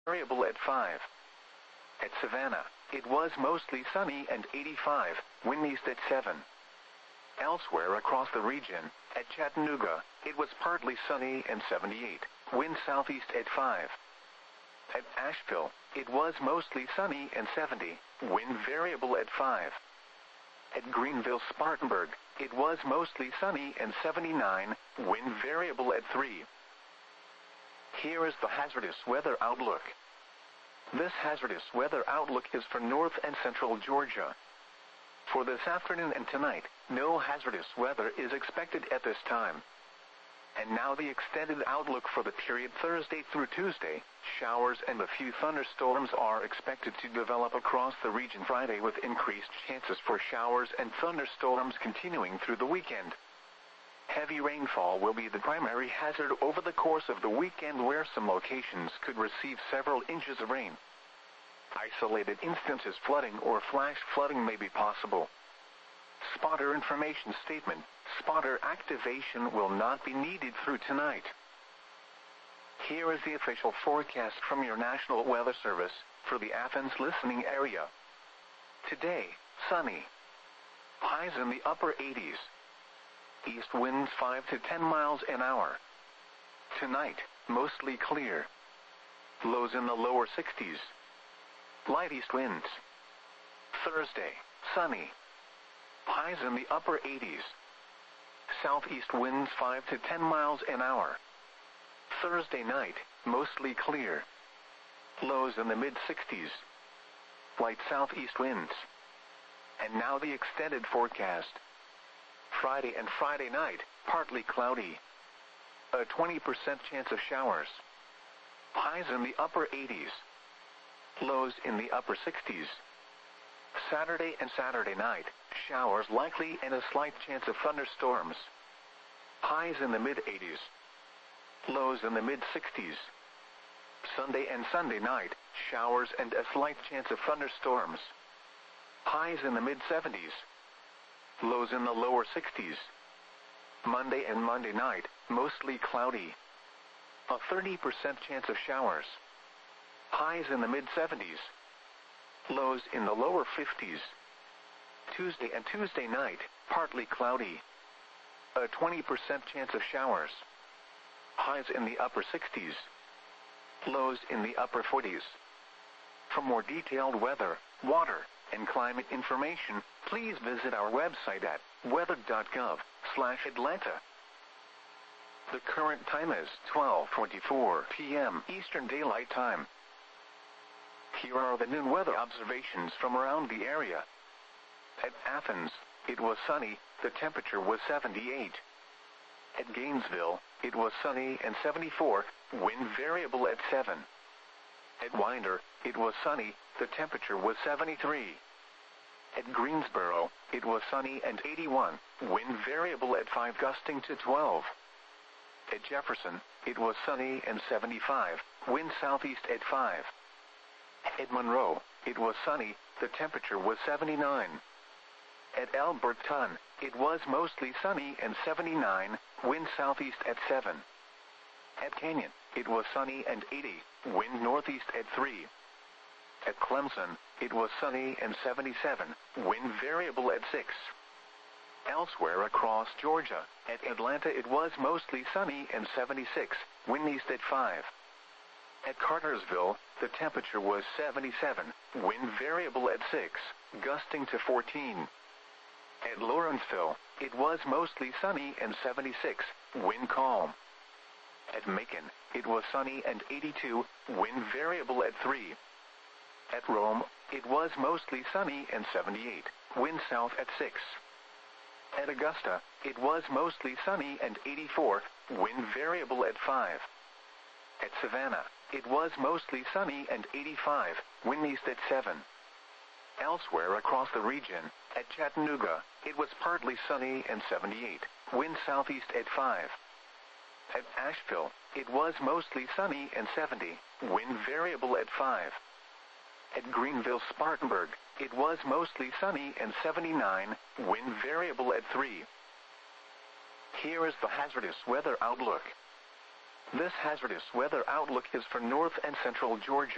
variable at 5. At Savannah, it was mostly sunny and 85, wind east at 7. Elsewhere across the region, at Chattanooga, it was partly sunny and 78, wind southeast at 5. At Asheville, it was mostly sunny and 70, wind variable at 5. At Greenville-Spartanburg, it was mostly sunny and 79, wind variable at 3. Here is the hazardous weather outlook. This hazardous weather outlook is for north and central Georgia. For this afternoon and tonight, no hazardous weather is expected at this time. And now the extended outlook for the period Thursday through Tuesday. Showers and a few thunderstorms are expected to develop across the region Friday, with increased chances for showers and thunderstorms continuing through the weekend. Heavy rainfall will be the primary hazard over the course of the weekend, where some locations could receive several inches of rain. Isolated instances flooding or flash flooding may be possible. Spotter information statement: spotter activation will not be needed through tonight. Here is the official forecast from your National Weather Service for the Athens listening area. Today, sunny. Highs in the upper 80s. East winds 5 to 10 miles an hour. Tonight, mostly clear. Lows in the lower 60s. Light east winds. Thursday, sunny. Highs in the upper 80s. Southeast winds 5 to 10 miles an hour. Thursday night, mostly clear. Lows in the mid-60s. Light southeast winds. And now the extended forecast. Friday and Friday night, partly cloudy. A 20% chance of showers. Highs in the upper 80s. Lows in the upper 60s. Saturday and Saturday night, showers likely and a slight chance of thunderstorms. Highs in the mid-80s. Lows in the mid-60s. Sunday and Sunday night, showers and a slight chance of thunderstorms. Highs in the mid-70s. Lows in the lower 60s. Monday and Monday night, mostly cloudy. A 30% chance of showers. Highs in the mid-70s. Lows in the lower 50s. Tuesday and Tuesday night, partly cloudy. A 20% chance of showers. Highs in the upper 60s. Lows in the upper 40s. For more detailed weather, water, and climate information, please visit our website at weather.gov/Atlanta. The current time is 12:24 p.m. Eastern Daylight Time. Here are the noon weather observations from around the area. At Athens, it was sunny, the temperature was 78. At Gainesville, it was sunny and 74, wind variable at 7. At Winder, it was sunny, the temperature was 73. At Greensboro, it was sunny and 81, wind variable at 5 gusting to 12. At Jefferson, it was sunny and 75, wind southeast at 5. At Monroe, it was sunny, the temperature was 79. At Alberton, it was mostly sunny and 79, wind southeast at 7. At Canyon, it was sunny and 80, wind northeast at 3. At Clemson, it was sunny and 77, wind variable at 6. Elsewhere across Georgia, at Atlanta it was mostly sunny and 76, wind east at 5. At Cartersville, the temperature was 77, wind variable at 6, gusting to 14. At Lawrenceville, it was mostly sunny and 76, wind calm. At Macon, it was sunny and 82, wind variable at 3. At Rome, it was mostly sunny and 78, wind south at 6. At Augusta, it was mostly sunny and 84, wind variable at 5. At Savannah, it was mostly sunny and 85, wind east at 7. Elsewhere across the region, at Chattanooga, it was partly sunny and 78, wind southeast at 5. At Asheville, it was mostly sunny and 70, wind variable at 5. At Greenville-Spartanburg, it was mostly sunny and 79, wind variable at 3. Here is the hazardous weather outlook. This hazardous weather outlook is for north and central Georgia.